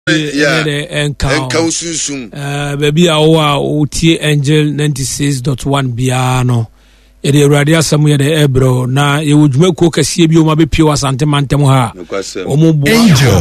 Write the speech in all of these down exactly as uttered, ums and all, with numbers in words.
yeah enka susum eh baby awo o tie Angel ninety-six point one biano e de radio asem ye de ebro na ye wudwuma ko kase bi o ma be pie wasante mantem ha o mo bo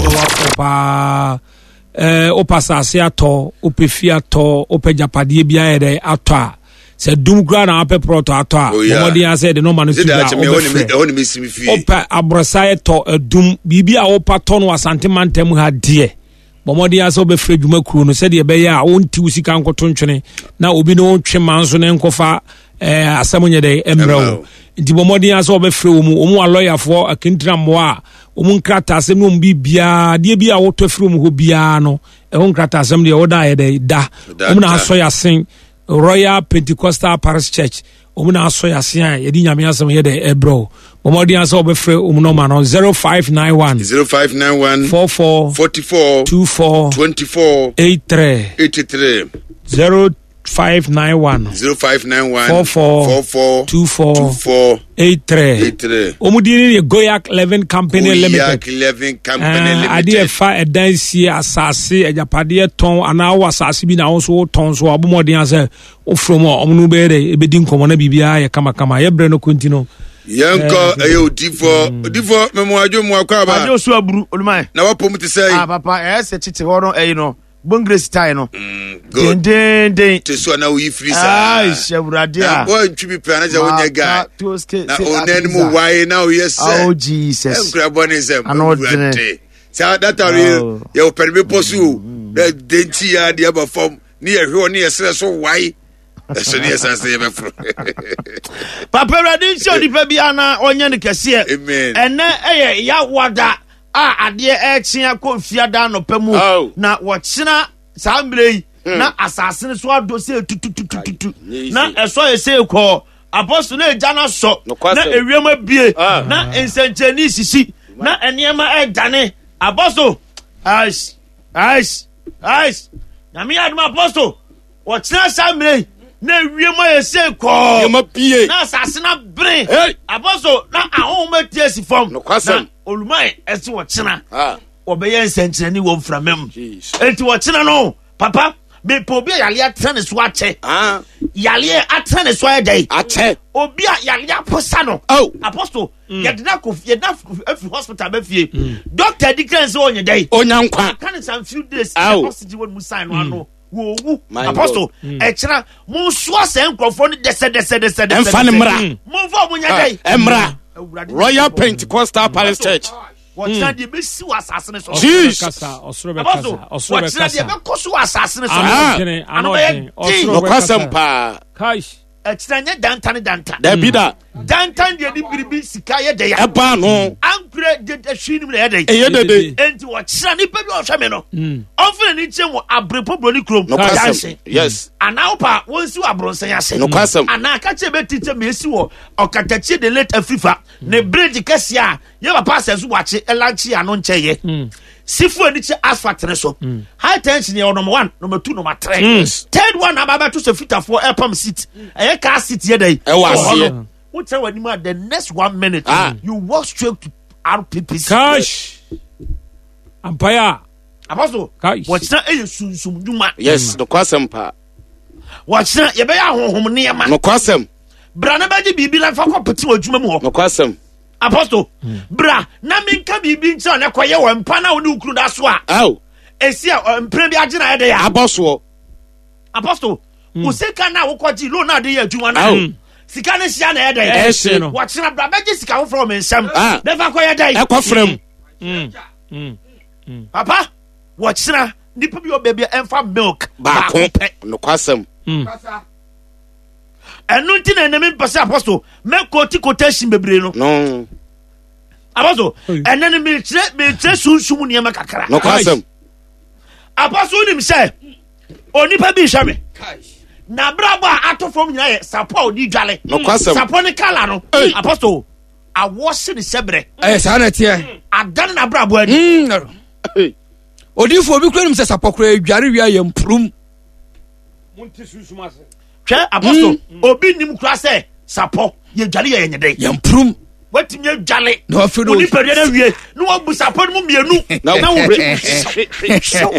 pa eh o pasase ato o pefi ato o pejapade bia ye de ato a se dum gra na ape proto ato a mo de ase de no ma no su da o ni misimi fi o pa abrosa to dum bibi a o pato no wasante mantem ha de bomodi aso be frɛ dwuma kru no sɛ de be ya wonti usika nkoto ntwene na obi no twe manso ne nkofa eh asɛm nye de emrawo nti bomodi aso be frɛ wo mu omu lawyer fo akintra moa omu nkrata asɛm no mbi bia de bia wo to frɛ mu ho bia no e ho nkrata asɛm de wo da ye de da omu na aso yasen Royal Pentecostal Parish Church omu na aso yasen a ye di nyame asɛm ye de ebro bomodi aso be frɛ omu no ma no zero five nine one zero five nine one four four forty-four twenty-four twenty-four eighty-three eighty-three zero five nine one zero five nine one four four forty-four twenty-four eighty-three eighty-three omudini ye Goyak eleven Company Limited Goyak eleven Company Limited ade fa edansi asase ejapade ton ana wa asase bi na wo so ton so abomodin ase ofrom omunu be de ebedi nkomo na bibia ye kama kama ye bre no kontino yanko ayo difo difo memo adwo mu akwa ba adwo so aburu olumai na wapom te say ah papa eh se tete ho no eh no bongres tie no den den den te so na wi free sa ah shewurade ah boy ntwi plan na wonya guy na onen mu why now yes sir oh jesus enkra boni sem anodene sa that are you permi posu the denti ya de aba form ni ye hwe oni yesre so why eso ni esanse ye befro papa radi nso di pa bia na onye ne kese amen ene eye ya wada a ade e chia ko fiada no pamu na wo china sambrei na asase ne so ado se tututututu na eso ye se ko apostle na eja na so na ewiem abie na ensencheni sisi na eniema e dane apostle aish aish aish na mi aduma apostle wo china sambrei na wiem ye se ko yema pie na asase na bre apostle na ahoma tiesi fom na olumai esi wo china ah obeye nsencheni wo mframem enti wo china no papa me po obi yale atene so ache ah yale atene so ayedai ache obi yale aposa no apostle yedina ko yedina afi hospital ba fie doctor declare say onye dai onyankwa kan some few days hospital won mu sign no ano wo wu apostle e chira mo so ase nkrofo no dese dese dese dese emfa ne mra mo fo mo nya dai emra Royal Pentecostal Parish Church what na dey be si wasasene so Jesus osoro be kasa osoro be kasa what na dey be koso wasasene so ano osoro be kasa pa kai extanya dantane danta da bida dantan de di biribi sika ye de ya eba no ampre de hwini ye de e ye de de enti wo kira ni pe bi o hwe me no onfere ni chemu abrepo broni krom no kwasem yes ana opa wonsi abronsan ase no kwasem ana ka che be tite me esi wo okatachi de late afrifa ne bridge kase a ye papa asesu wache elanchi ano nche ye sifu ani che asphalt ne so high tension ye number one number two number three third one ababa to se fita for airpump seat e car seat ye dey e wase what tell when you the next one minute ah. you walk straight to R P P cash ampaya apostle what's na e sunsum duma yes no kwasem pa what's na ye be ya honhom ne ma no kwasem bra na ba di bibi la fa ko peti odwuma mu ho no kwasem apostle mm. bra na minka bibi ncha na koye wo mpa na wo ni ukuru da so a aw esi a mpre bi agina ye de ya aboso apostle mm. useka na wo kwaji lo na de ya adwuma na sika ne sia na ye de e no wo chira bra ba ji sika wo from nsam never koye de e kwa frem mm mm papa wo chira nipa bi obebi emfa milk ba ko no kwasem mm enu nti na enemi mpase apostle me koti quotation bebre no no apostle eneni me tre me tre sunsum ne ma kakra no kwasem apostle nim say onipa bi hwa me na brabo ato from nyina ye sapo di dwale no kwasem sapo ne kala no apostle awosi ne sebre eh sa na tie adan na brabo ani odifo obi kura nim se sapo kura edware wi ayem prum munti sunsum ase hwe apostle obi nim kura se sapo ye dwale ye nyede yem prum watimi adwale na wafi no nipadua na wie na wabu sapɔ no mu mienu na wo